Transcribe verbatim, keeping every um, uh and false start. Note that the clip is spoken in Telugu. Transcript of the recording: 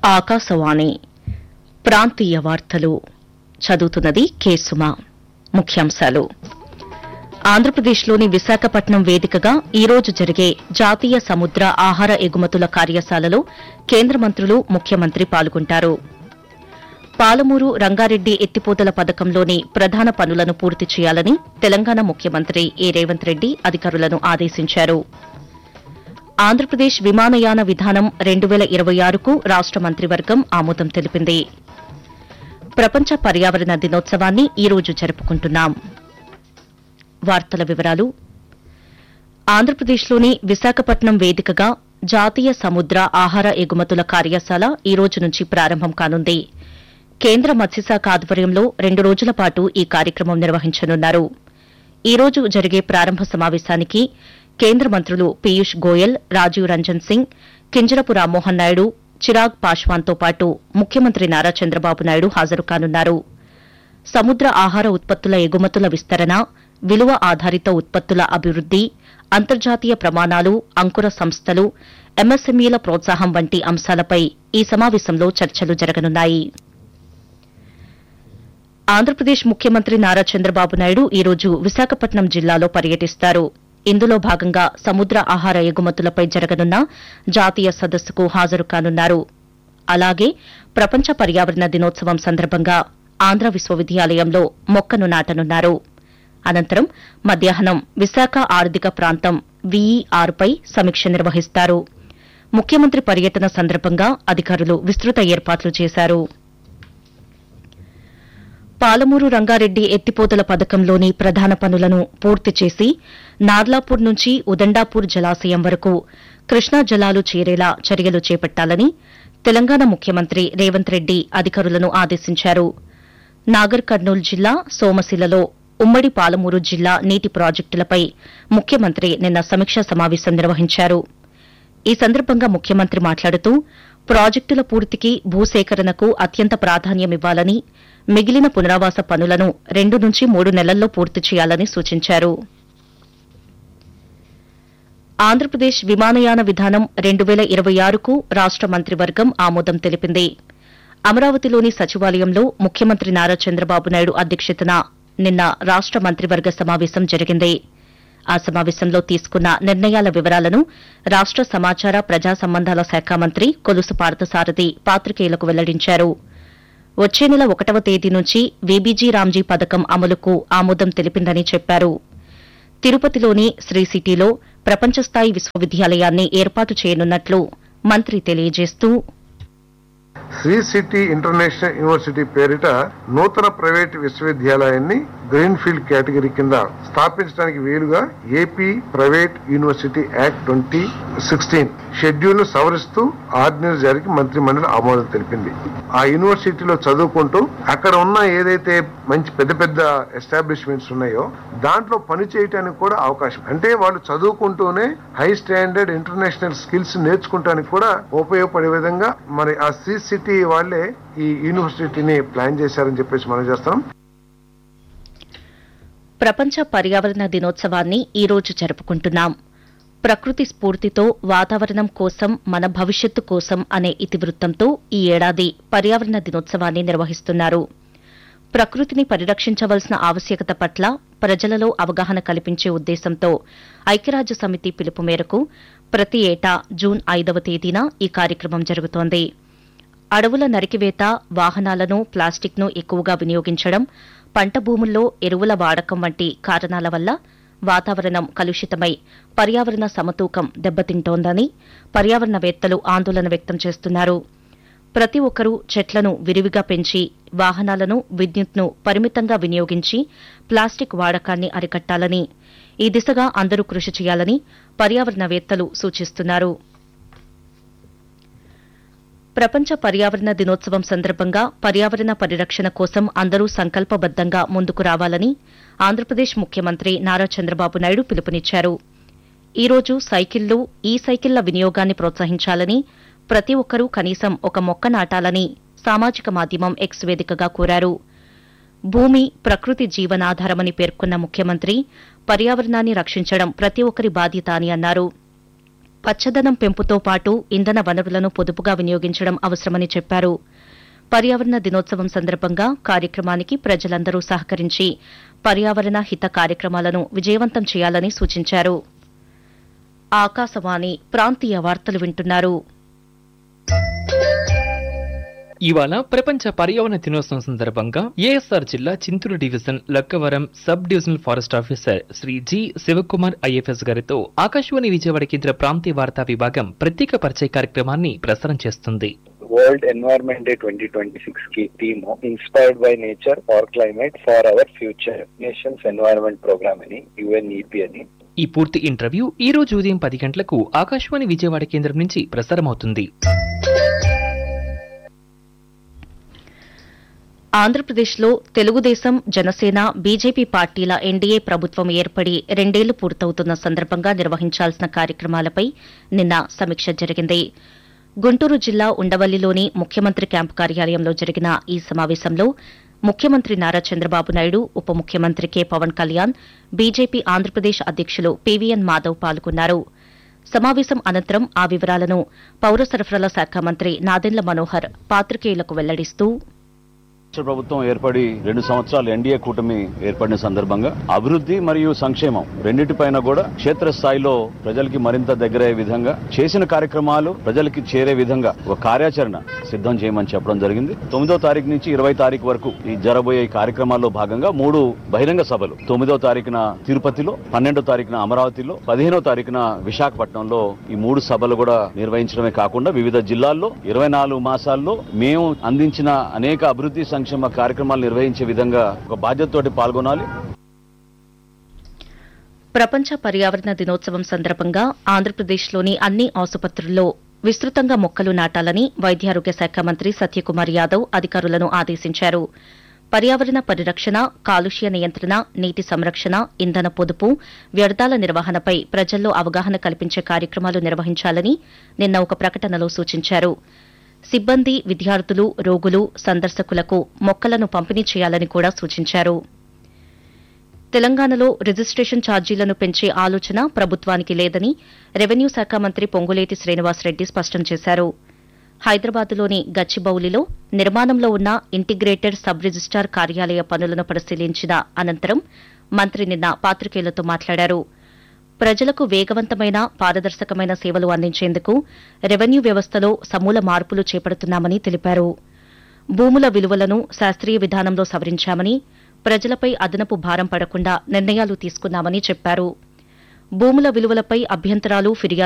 ఆకాశవాణి ప్రాంతీయ వార్తలు చదువుతున్నది కె సుమ. ముఖ్యాంశాలు. ఆంధ్రప్రదేశ్లోని విశాఖపట్నం వేదికగా ఈ రోజు జరిగే జాతీయ సముద్ర ఆహార ఎగుమతుల కార్యశాలలో కేంద్ర మంత్రులు, ముఖ్యమంత్రి పాల్గొంటారు. పాలమూరు రంగారెడ్డి ఎత్తిపోతల పథకంలోని ప్రధాన పనులను పూర్తి చేయాలని తెలంగాణ ముఖ్యమంత్రి ఏ రేవంత్ రెడ్డి అధికారులను ఆదేశించారు. ఆంధ్రప్రదేశ్ విమానయాన విధానం రెండు పేల ఇరవై ఆరుకు రాష్ట మంత్రివర్గం ఆమోదం తెలిపింది. ప్రపంచ పర్యావరణ దినోత్సవాన్ని ఈ రోజు జరుపుకుంటున్నాం. వార్తల వివరాలు. ఆంధ్రప్రదేశ్లోని విశాఖపట్నం వేదికగా జాతీయ సముద్ర ఆహార ఎగుమతుల కార్యశాల ఈ రోజు నుంచి ప్రారంభం కానుంది. కేంద్ర మత్స్యశాఖ ఆధ్వర్యంలో రెండు రోజుల పాటు ఈ కార్యక్రమం నిర్వహించనున్నారు. ఈ రోజు జరిగే ప్రారంభ సమావేశానికి కేంద్ర మంత్రులు పీయూష్ గోయల్, రాజీవ్ రంజన్ సింగ్, కింజరపు రామ్మోహన్ నాయుడు, చిరాగ్ పాశ్వాన్తో పాటు ముఖ్యమంత్రి నారా చంద్రబాబు నాయుడు హాజరు కానున్నారు. సముద్ర ఆహార ఉత్పత్తుల ఎగుమతుల విస్తరణ, విలువ ఆధారిత ఉత్పత్తుల అభివృద్ది, అంతర్జాతీయ ప్రమాణాలు, అంకుర సంస్థలు, ఎంఎస్ఎంఈల ప్రోత్సాహం వంటి అంశాలపై ఈ సమావేశంలో చర్చలు జరగనున్నాయి. ఆంధ్రప్రదేశ్ ముఖ్యమంత్రి నారా చంద్రబాబు నాయుడు ఈ రోజు విశాఖపట్నం జిల్లాలో పర్యటిస్తారు. ఇందులో భాగంగా సముద్ర ఆహార ఎగుమతులపై జరగనున్న జాతీయ సదస్సుకు హాజరు కానున్నారు. అలాగే ప్రపంచ పర్యావరణ దినోత్సవం సందర్భంగా ఆంధ్ర విశ్వవిద్యాలయంలో మొక్కను నాటనున్నారు. అనంతరం మధ్యాహ్నం విశాఖ ఆర్థిక ప్రాంతం వీఈఆర్పై సమీక్ష నిర్వహిస్తారు. ముఖ్యమంత్రి పర్యటన సందర్భంగా అధికారులు విస్తృత ఏర్పాట్లు చేశారు. పాలమూరు రంగారెడ్డి ఎత్తిపోతల పథకంలోని ప్రధాన పనులను పూర్తి చేసి నార్లాపూర్ నుంచి ఉదండాపూర్ జలాశయం వరకు కృష్ణా జలాలు చేరేలా చర్యలు చేపట్టాలని తెలంగాణ ముఖ్యమంత్రి రేవంత్ రెడ్డి అధికారులను ఆదేశించారు. నాగర్ కర్నూలు జిల్లా సోమశిలలో ఉమ్మడి పాలమూరు జిల్లా నీటి ప్రాజెక్టులపై ముఖ్యమంత్రి నిన్న సమీక్షా సమావేశం నిర్వహించారు. ఈ సందర్భంగా ముఖ్యమంత్రి మాట్లాడుతూ ప్రాజెక్టుల పూర్తికి భూసేకరణకు అత్యంత ప్రాధాన్యమివ్వాలని, మిగిలిన పునరావాస పనులను రెండు నుంచి మూడు నెలల్లో పూర్తి చేయాలని సూచించారు. ఆంధ్రప్రదేశ్ విమానయాన విధానం రెండు పేల ఇరవై ఆరుకు రాష్ట మంత్రివర్గం ఆమోదం తెలిపింది. అమరావతిలోని సచివాలయంలో ముఖ్యమంత్రి నారా చంద్రబాబు నాయుడు అధ్యక్షతన నిన్న రాష్ట మంత్రివర్గ సమావేశం జరిగింది. ఆ సమావేశంలో తీసుకున్న నిర్ణయాల వివరాలను రాష్ట సమాచార ప్రజా సంబంధాల శాఖ మంత్రి కొలుసు పార్థసారథి పాత్రికేయులకు వెల్లడించారు. వచ్చే నెల ఒకటవ తేదీ నుంచి వీబీజీ రామ్జీ పథకం అమలుకు ఆమోదం తెలిపిందని చెప్పారు. తిరుపతిలోని శ్రీ సిటీలో ప్రపంచస్థాయి విశ్వవిద్యాలయాన్ని ఏర్పాటు చేయనున్నట్లు మంత్రి తెలియజేస్తూ, శ్రీ సిటీ ఇంటర్నేషనల్ యూనివర్సిటీ పేరిట నూతన ప్రైవేటు విశ్వవిద్యాలయాన్ని గ్రీన్ ఫీల్డ్ కేటగిరీ కింద స్థాపించడానికి వీలుగా AP private university act twenty sixteen schedule ను సవరిస్తూ ఆర్డినెన్స్ జారీకి మంత్రి మండలి ఆమోదం తెలిపింది. ఆ యూనివర్సిటీలో చదువుకుంటూ అక్కడ ఉన్న ఏదైతే మంచి పెద్ద పెద్ద ఎస్టాబ్లిష్మెంట్స్ ఉన్నాయో దాంట్లో పని చేయడానికి కూడా అవకాశం, అంటే వాళ్ళు చదువుకుంటూనే హై స్టాండర్డ్ ఇంటర్నేషనల్ స్కిల్స్ నేర్చుకుంటానికి కూడా ఉపయోగపడే విధంగా మరి ఆ శ్రీ సిటీ వాళ్లే ఈ యూనివర్సిటీని ప్లాన్ చేశారని చెప్పేసి మనం చేస్తాం. ప్రపంచ పర్యావరణ దినోత్సవాన్ని ఈ రోజు జరుపుకుంటున్నాం. ప్రకృతి స్ఫూర్తితో వాతావరణం కోసం మన భవిష్యత్తు కోసం అనే ఇతివృత్తంతో ఈ ఏడాది పర్యావరణ దినోత్సవాన్ని నిర్వహిస్తున్నారు. ప్రకృతిని పరిరక్షించవలసిన ఆవశ్యకత పట్ల ప్రజలలో అవగాహన కల్పించే ఉద్దేశంతో ఐక్యరాజ్య సమితి పిలుపు మేరకు ప్రతి ఏటా జూన్ ఐదవ తేదీన ఈ కార్యక్రమం జరుగుతోంది. అడవుల నరికివేత, వాహనాలను, ప్లాస్టిక్ను ఎక్కువగా వినియోగించడం, పంట భూముల్లో ఎరువుల వాడకం వంటి కారణాల వల్ల వాతావరణం కలుషితమై పర్యావరణ సమతూకం దెబ్బతింటోందని పర్యావరణవేత్తలు ఆందోళన వ్యక్తం చేస్తున్నారు. ప్రతి ఒక్కరూ చెట్లను విరివిగా పెంచి, వాహనాలను, విద్యుత్ను పరిమితంగా వినియోగించి ప్లాస్టిక్ వాడకాన్ని అరికట్టాలని, ఈ దిశగా అందరూ కృషి చేయాలని పర్యావరణవేత్తలు సూచిస్తున్నారు. ప్రపంచ పర్యావరణ దినోత్సవం సందర్భంగా పర్యావరణ పరిరక్షణ కోసం అందరూ సంకల్పబద్దంగా ముందుకు రావాలని ఆంధ్రప్రదేశ్ ముఖ్యమంత్రి నారా చంద్రబాబు నాయుడు పిలుపునిచ్చారు. ఈ రోజు సైకిళ్లు, ఈ సైకిళ్ల వినియోగాన్ని ప్రోత్సహించాలని, ప్రతి ఒక్కరూ కనీసం ఒక మొక్క నాటాలని సామాజిక మాధ్యమం ఎక్స్ వేదికగా కోరారు. భూమి, ప్రకృతి జీవనాధారమని పేర్కొన్న ముఖ్యమంత్రి పర్యావరణాన్ని రక్షించడం ప్రతి ఒక్కరి బాధ్యత అని అన్నారు. పచ్చదనం పెంపుతో పాటు ఇంధన వనరులను పొదుపుగా వినియోగించడం అవసరమని చెప్పారు. పర్యావరణ దినోత్సవం సందర్భంగా కార్యక్రమానికి ప్రజలందరూ సహకరించి పర్యావరణ హిత కార్యక్రమాలను విజయవంతం చేయాలని సూచించారు. ఆకాశవాణి ప్రాంతీయ వార్తలు వింటున్నారు. ఇవాళ ప్రపంచ పర్యావరణ దినోత్సవం సందర్భంగా ఏఎస్ఆర్ జిల్లా Chintur division Lakkavaram sub divisional forest officer Shri G Shivakumar IFS గారితో ఆకాశవాణి విజయవాడ కేంద్ర ప్రాంతీయ వార్తా విభాగం ప్రత్యేక పరిచయ కార్యక్రమాన్ని ప్రసారం చేస్తుంది. World environment day twenty twenty six కి theme inspired by nature far climate for our future nations environment programme అని యుఎన్ఈపీ అని. ఈ పూర్తి ఇంటర్వ్యూ ఈ రోజు ఉదయం పది గంటలకు ఆకాశవాణి విజయవాడ కేంద్రం నుంచి ప్రసారమవుతుంది. ఆంధ్రప్రదేశ్లో తెలుగుదేశం, జనసేన, బీజేపీ పార్టీల ఎన్డీఏ ప్రభుత్వం ఏర్పడి రెండేళ్లు పూర్తవుతున్న సందర్భంగా నిర్వహించాల్సిన కార్యక్రమాలపై నిన్న సమీక్ష జరిగింది. గుంటూరు జిల్లా ఉండవల్లిలోని ముఖ్యమంత్రి క్యాంపు కార్యాలయంలో జరిగిన ఈ సమావేశంలో ముఖ్యమంత్రి నారా చంద్రబాబు నాయుడు, ఉప ముఖ్యమంత్రి కె పవన్ కళ్యాణ్, బీజేపీ ఆంధ్రప్రదేశ్ అధ్యకులు పీవీఎన్ మాధవ్ పాల్గొన్నారు. సమావేశం అనంతరం ఆ వివరాలను పౌర సరఫరాల శాఖ మంత్రి నాదెండ్ల మనోహర్ పాత్రికేయులకు వెల్లడిస్తూ రాష్ట్ర ప్రభుత్వం ఏర్పడి రెండు సంవత్సరాలు ఎన్డీఏ కూటమి ఏర్పడిన సందర్భంగా అభివృద్ధి మరియు సంక్షేమం రెండింటిపైన కూడా క్షేత్రస్థాయిలో ప్రజలకి మరింత దగ్గరయ్యే విధంగా చేసిన కార్యక్రమాలు ప్రజలకి చేరే విధంగా ఒక కార్యాచరణ సిద్ధం చేయమని చెప్పడం జరిగింది. తొమ్మిదో తారీఖు నుంచి ఇరవై తారీఖు వరకు ఈ జరబోయే కార్యక్రమాల్లో భాగంగా మూడు బహిరంగ సభలు తొమ్మిదో తారీఖున తిరుపతిలో, పన్నెండో తారీఖున అమరావతిలో, పదిహేనో తారీఖున విశాఖపట్నంలో ఈ మూడు సభలు కూడా నిర్వహించడమే కాకుండా వివిధ జిల్లాల్లో ఇరవై నాలుగు మాసాల్లో మేము అందించిన అనేక అభివృద్ధి సంక్షేమ కార్యక్రమాలు నిర్వహించే విధంగా ఒక బాధ్యతతోటి పాల్గొనాలి. ప్రపంచ పర్యావరణ దినోత్సవం సందర్భంగా ఆంధ్రప్రదేశ్లోని అన్ని ఆసుపత్రుల్లో విస్తృతంగా మొక్కలు నాటాలని వైద్యారోగ్య శాఖ మంత్రి సత్యకుమార్ యాదవ్ అధికారులను ఆదేశించారు. పర్యావరణ పరిరక్షణ, కాలుష్య నియంత్రణ, నీటి సంరక్షణ, ఇంధన పొదుపు, వ్యర్థాల నిర్వహణపై ప్రజల్లో అవగాహన కల్పించే కార్యక్రమాలు నిర్వహించాలని నిన్న ఒక ప్రకటనలో సూచించారు. సిబ్బంది, విద్యార్థులు, రోగులు, సందర్శకులకు మొక్కలను పంపిణీ చేయాలని కూడా సూచించారు. తెలంగాణలో రిజిస్టేషన్ ఛార్జీలను పెంచే ఆలోచన ప్రభుత్వానికి లేదని రెవెన్యూ శాఖ మంత్రి పొంగులేటి శ్రీనివాసరెడ్డి స్పష్టం చేశారు. హైదరాబాద్లోని గచ్చిబౌలిలో నిర్మాణంలో ఉన్న ఇంటిగ్రేటెడ్ సబ్ రిజిస్టార్ కార్యాలయ పనులను పరిశీలించిన అనంతరం మంత్రి నిన్న పాత్రికేయులతో మాట్లాడారు. ప్రజలకు వేగవంతమైన, పారదర్శకమైన సేవలు అందించేందుకు రెవెన్యూ వ్యవస్థలో సమూల మార్పులు చేపడుతున్నామని తెలిపారు. భూముల విలువలను శాస్త్రీయ విధానంలో సవరించామని, ప్రజలపై అదనపు భారం పడకుండా నిర్ణయాలు తీసుకున్నామని చెప్పారు. భూముల విలువలపై అభ్యంతరాలు, ఫిర్యాదు